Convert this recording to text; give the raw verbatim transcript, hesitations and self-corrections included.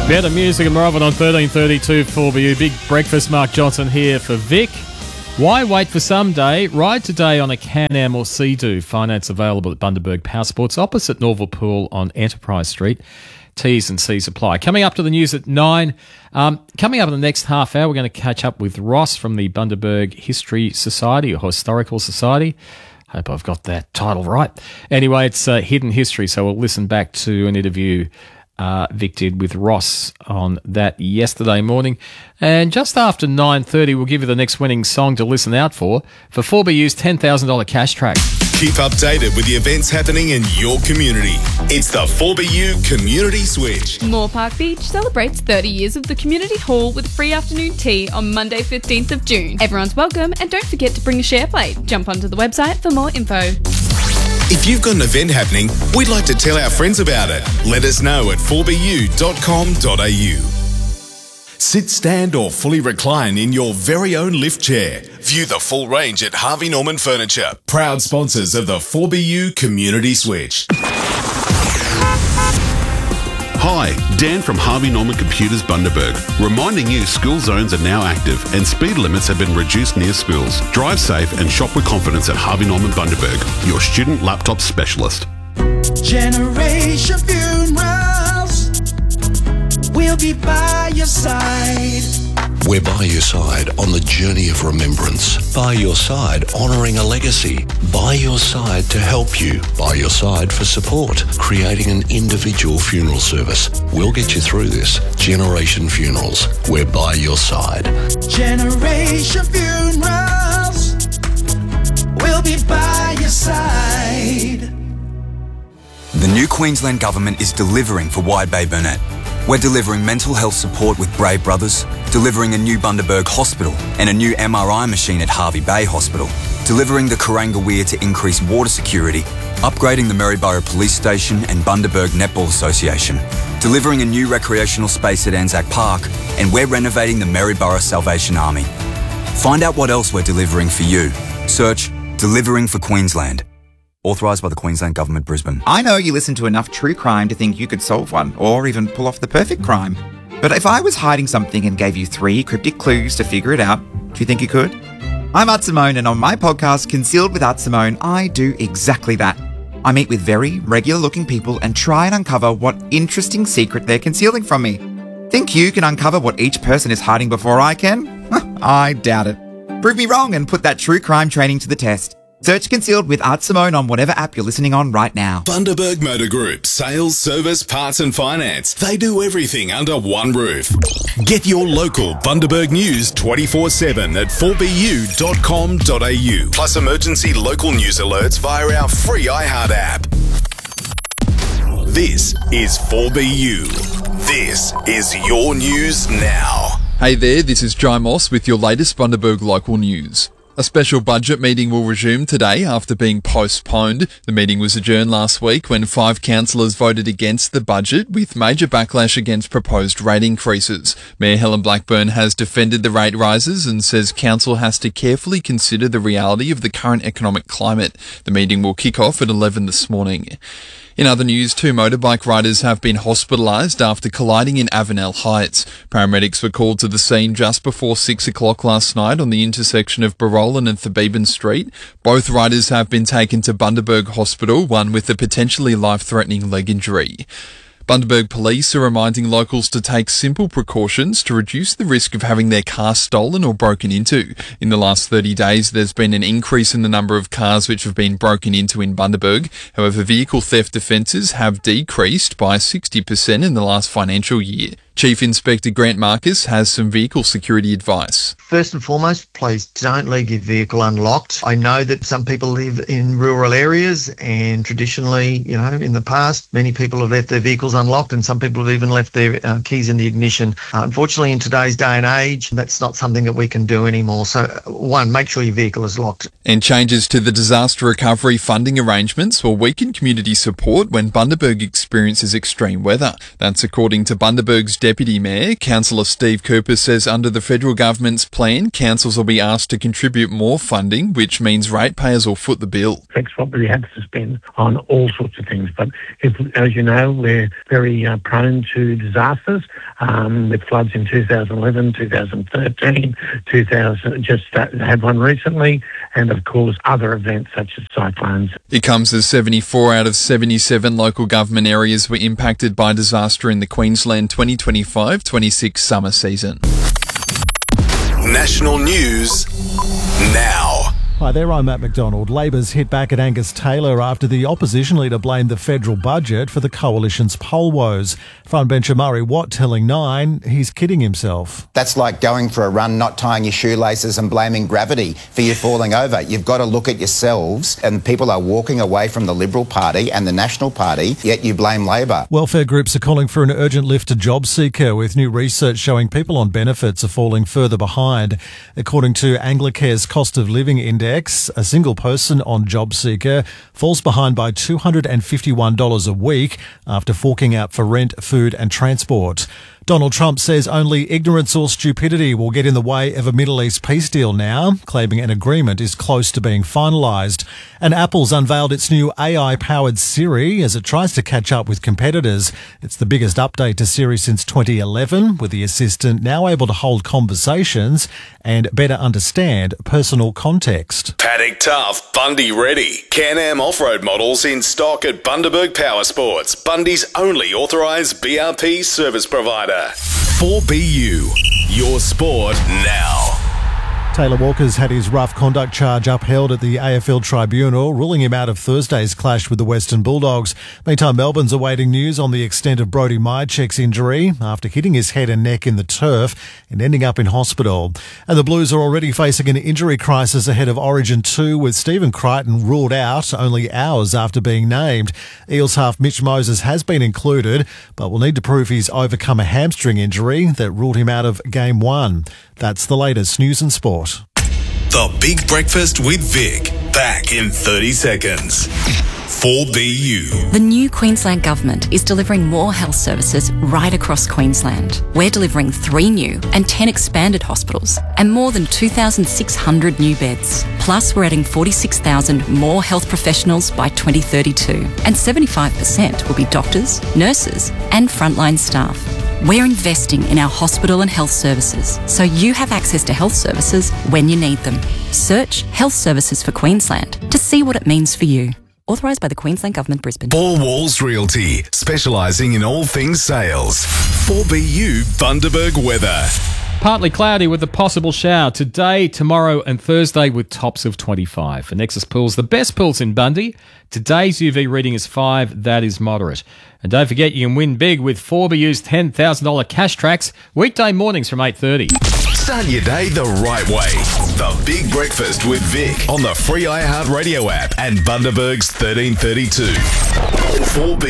Better music and more of it on thirteen thirty-two four B U. Big breakfast, Mark Johnson here for Vic. Why wait for someday? Ride today on a Can-Am or Sea-Doo. Finance available at Bundaberg Power Sports, opposite Norval Pool on Enterprise Street. T's and C's apply. Coming up to the news at nine. Um, coming up in the next half hour, we're going to catch up with Ross from the Bundaberg History Society or Historical Society. Hope I've got that title right. Anyway, it's uh, Hidden History, so we'll listen back to an interview Uh, Vic did with Ross on that yesterday morning. And just after nine thirty, we'll give you the next winning song to listen out for for four B U's ten thousand dollars cash track. Keep updated with the events happening in your community. It's the four B U Community Switch. Moore Park Beach celebrates thirty years of the community hall with free afternoon tea on Monday fifteenth of June. Everyone's welcome, and don't forget to bring a share plate. Jump onto the website for more info. If you've got an event happening, we'd like to tell our friends about it. Let us know at four b u dot com dot a u. Sit, stand or fully recline in your very own lift chair. View the full range at Harvey Norman Furniture, proud sponsors of the four B U Community Switch. Hi, Dan from Harvey Norman Computers Bundaberg, reminding you school zones are now active and speed limits have been reduced near schools. Drive safe and shop with confidence at Harvey Norman Bundaberg, your student laptop specialist. Generation Funerals, we'll be by your side. We're by your side on the journey of remembrance. By your side, honouring a legacy. By your side to help you. By your side for support. Creating an individual funeral service. We'll get you through this. Generation Funerals. We're by your side. Generation Funerals, we'll be by your side. The new Queensland Government is delivering for Wide Bay Burnett. We're delivering mental health support with Brave Brothers, delivering a new Bundaberg Hospital and a new M R I machine at Harvey Bay Hospital, delivering the Kuranga Weir to increase water security, upgrading the Maryborough Police Station and Bundaberg Netball Association, delivering a new recreational space at Anzac Park, and we're renovating the Maryborough Salvation Army. Find out what else we're delivering for you. Search Delivering for Queensland. Authorised by the Queensland Government, Brisbane. I know you listen to enough true crime to think you could solve one, or even pull off the perfect crime. But if I was hiding something and gave you three cryptic clues to figure it out, do you think you could? I'm Art Simone, and on my podcast, Concealed with Art Simone, I do exactly that. I meet with very regular-looking people and try and uncover what interesting secret they're concealing from me. Think you can uncover what each person is hiding before I can? I doubt it. Prove me wrong and put that true crime training to the test. Search Concealed with Art Simone on whatever app you're listening on right now. Bundaberg Motor Group, sales, service, parts and finance. They do everything under one roof. Get your local Bundaberg news twenty-four seven at four b u dot com dot a u. Plus emergency local news alerts via our free iHeart app. This is four B U. This is your news now. Hey there, this is Jai Moss with your latest Bundaberg local news. A special budget meeting will resume today after being postponed. The meeting was adjourned last week when five councillors voted against the budget, with major backlash against proposed rate increases. Mayor Helen Blackburn has defended the rate rises and says council has to carefully consider the reality of the current economic climate. The meeting will kick off at eleven this morning. In other news, two motorbike riders have been hospitalised after colliding in Avenel Heights. Paramedics were called to the scene just before six o'clock last night on the intersection of Barolin and Thabeben Street. Both riders have been taken to Bundaberg Hospital, one with a potentially life-threatening leg injury. Bundaberg Police are reminding locals to take simple precautions to reduce the risk of having their car stolen or broken into. In the last thirty days, there's been an increase in the number of cars which have been broken into in Bundaberg. However, vehicle theft offences have decreased by sixty percent in the last financial year. Chief Inspector Grant Marcus has some vehicle security advice. First and foremost, please don't leave your vehicle unlocked. I know that some people live in rural areas, and traditionally, you know, in the past, many people have left their vehicles unlocked, and some people have even left their uh, keys in the ignition. Uh, unfortunately, in today's day and age, that's not something that we can do anymore. So, one, make sure your vehicle is locked. And changes to the disaster recovery funding arrangements will weaken community support when Bundaberg experiences extreme weather. That's according to Bundaberg's Deputy Mayor, Councillor Steve Cooper, says under the federal government's plan, councils will be asked to contribute more funding, which means ratepayers will foot the bill. Flex what we have to spend on all sorts of things, but if, as you know, we're very uh, prone to disasters um, with floods in two thousand eleven, two thousand thirteen, two thousand, just uh, had one recently, and of course other events such as cyclones. It comes as seventy-four out of seventy-seven local government areas were impacted by disaster in the Queensland twenty twenty-five twenty-six summer season. National news now. Hi there, I'm Matt McDonald. Labor's hit back at Angus Taylor after the opposition leader blamed the federal budget for the coalition's poll woes. Frontbencher Murray Watt telling Nine he's kidding himself. That's like going for a run, not tying your shoelaces and blaming gravity for you falling over. You've got to look at yourselves, and people are walking away from the Liberal Party and the National Party, yet you blame Labor. Welfare groups are calling for an urgent lift to JobSeeker, with new research showing people on benefits are falling further behind. According to Anglicare's cost of living index, a single person on JobSeeker falls behind by two hundred fifty-one dollars a week after forking out for rent, food and transport. Donald Trump says only ignorance or stupidity will get in the way of a Middle East peace deal now, claiming an agreement is close to being finalised. And Apple's unveiled its new A I-powered Siri as it tries to catch up with competitors. It's the biggest update to Siri since twenty eleven, with the assistant now able to hold conversations and better understand personal context. Paddock Tough, Bundy ready. Can-Am off-road models in stock at Bundaberg Power Sports, Bundy's only authorised B R P service provider. four B U, your sport now. Taylor Walker's had his rough conduct charge upheld at the A F L Tribunal, ruling him out of Thursday's clash with the Western Bulldogs. Meantime, Melbourne's awaiting news on the extent of Brodie Myercheck's injury after hitting his head and neck in the turf and ending up in hospital. And the Blues are already facing an injury crisis ahead of Origin two, with Stephen Crichton ruled out only hours after being named. Eels half Mitch Moses has been included, but will need to prove he's overcome a hamstring injury that ruled him out of Game one. That's the latest news and sport. The Big Breakfast with Vic, back in thirty seconds. four B U. The new Queensland Government is delivering more health services right across Queensland. We're delivering three new and ten expanded hospitals and more than two thousand six hundred new beds. Plus, we're adding forty-six thousand more health professionals by twenty thirty-two, and seventy-five percent will be doctors, nurses and frontline staff. We're investing in our hospital and health services so you have access to health services when you need them. Search Health Services for Queensland to see what it means for you. Authorised by the Queensland Government, Brisbane. All Walls Realty, specialising in all things sales. four B U Bundaberg weather. Partly cloudy with a possible shower today, tomorrow and Thursday with tops of twenty-five. For Nexus Pools, the best pools in Bundy. Today's U V reading is five. That is moderate. And don't forget you can win big with four B U's ten thousand dollars cash tracks weekday mornings from eight thirty. Start your day the right way. The Big Breakfast with Vic on the free iHeartRadio app and Bundaberg's thirteen thirty-two. four B